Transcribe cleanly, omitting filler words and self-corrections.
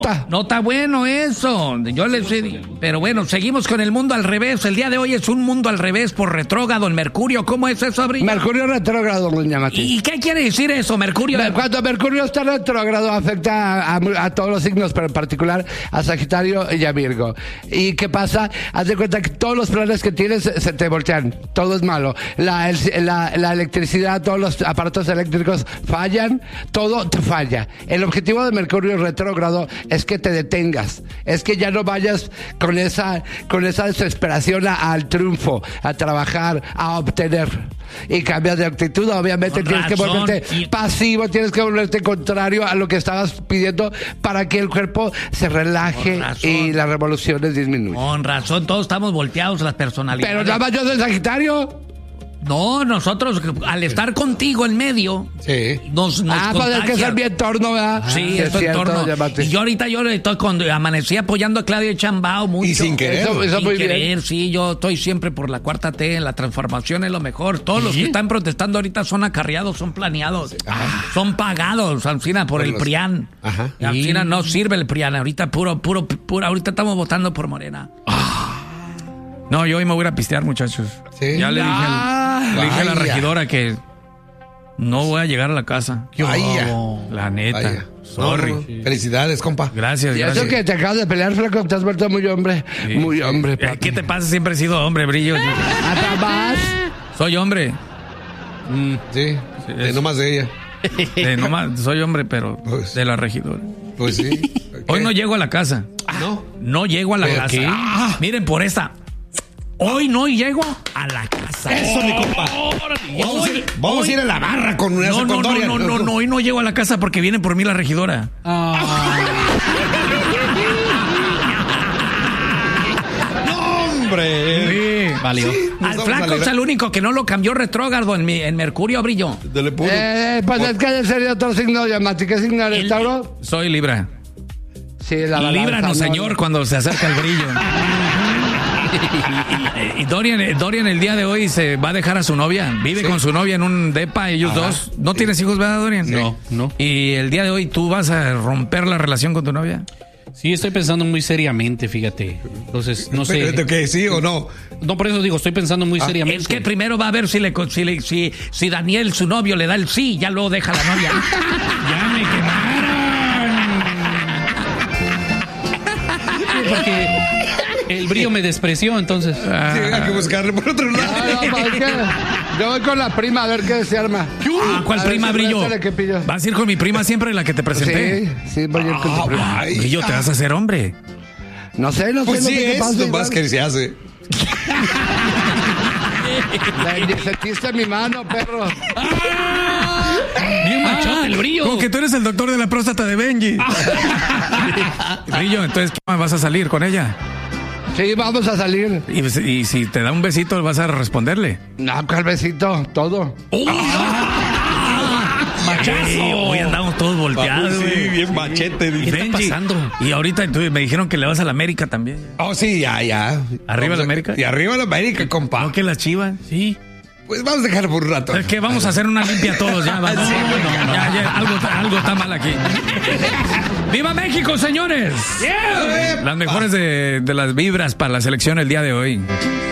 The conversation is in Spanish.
No está bueno eso. Yo les sé. Pero bueno, seguimos con el mundo al revés. El día de hoy es un mundo al revés por retrógrado en Mercurio. ¿Cómo es eso, Brillo? Mercurio retrógrado, doña Mati. ¿Y qué quiere decir eso, Mercurio? Cuando Mercurio está retrógrado afecta a todos los signos, pero en particular a Sagitario y a Virgo. ¿Y qué pasa? Haz de cuenta que todos los planes que tienes se te voltean. Todo es malo. La electricidad, todos los aparatos eléctricos fallan. Todo te falla. El objetivo de Mercurio retrógrado es que te detengas, es que ya no vayas con esa desesperación al triunfo, a trabajar, a obtener. Y cambias de actitud, obviamente tienes que volverte pasivo, tienes que volverte contrario a lo que estabas pidiendo para que el cuerpo se relaje y las revoluciones disminuyan. Con razón, todos estamos volteados las personalidades. Pero nada más yo soy Sagitario. No, nosotros, al estar contigo en medio, nos pues es que es mi entorno, ¿verdad? Sí, es tu entorno. Y yo ahorita estoy cuando amanecí apoyando a Claudia Chambao mucho. Y sin querer. Sin querer, sí, yo estoy siempre por la cuarta T, la transformación es lo mejor. Todos los que están protestando ahorita son acarreados, son planeados, son pagados, Alcina, por el PRIAN. Alcina, no sirve el PRIAN, ahorita puro, ahorita estamos votando por Morena. No, yo hoy me voy a ir a pistear, muchachos. ¿Sí? Ya le dije a la regidora que no voy a llegar a la casa. La neta. Vaya. Sorry. No. Felicidades, compa. Gracias. Y eso que te acabas de pelear, flaco, te has vuelto muy hombre. Sí, muy hombre, papi. ¿Qué te pasa? Siempre he sido hombre, Brillo. ¿Hasta más? Soy hombre. Sí, no más de ella. No más, soy hombre, pero de la regidora. Pues sí. Okay. Hoy no llego a la casa. No llego a la casa. Miren por esta. Hoy no llego a la casa. Eso, mi compa. Vamos a ir a la barra con una secundaria. No, hoy no llego a la casa porque viene por mí la regidora. ¡No, hombre! Sí. Valió. Sí, al flaco es el único que no lo cambió retrógrado en Mercurio, Brillo. Pues es que sería otro signo llamático. ¿Qué signo eres, Tauro? Soy Libra. Sí, Líbranos, señor, cuando se acerca el brillo. Y Dorian el día de hoy se va a dejar a su novia. Vive con su novia en un depa, ellos dos. ¿No tienes hijos, verdad, Dorian? No. Y el día de hoy tú vas a romper la relación con tu novia. Sí, estoy pensando muy seriamente, fíjate. Entonces, no sé. ¿Qué, sí o no? No, por eso digo, estoy pensando muy seriamente. Es que primero va a ver si Daniel, su novio, le da el sí, ya luego deja la novia. ¡Ya me quemaron! Porque el brillo me despreció, entonces. Sí, hay que buscarle por otro lado. Yo voy con la prima a ver qué se arma. ¿Cuál prima, Brillo? ¿Vas a ir con mi prima siempre, la que te presenté? Sí, voy a ir con tu prima. Brillo, ¿te vas a hacer hombre? No sé. Pues sí, qué pasa. Más que se hace. Le sentiste mi mano, perro. Bien machote el Brillo. Como que tú eres el doctor de la próstata de Benji. Brillo, entonces, ¿cómo vas a salir con ella? Sí, vamos a salir. ¿Y si te da un besito, vas a responderle? No, ¿cuál besito? Todo. ¡Machazo! Hoy andamos todos volteados. Sí, bien machete. ¿Qué está pasando? Y ahorita me dijeron que le vas a la América también. Oh, sí, ya. ¿Arriba la América? Y arriba la América, compa. ¿No que la Chivas? Sí. Pues vamos a dejar por un rato. Es que vamos a hacer una limpia todos ya. Vamos. Ya, algo está mal aquí. ¡Viva México, señores! Yeah. Las mejores de las vibras para la selección el día de hoy.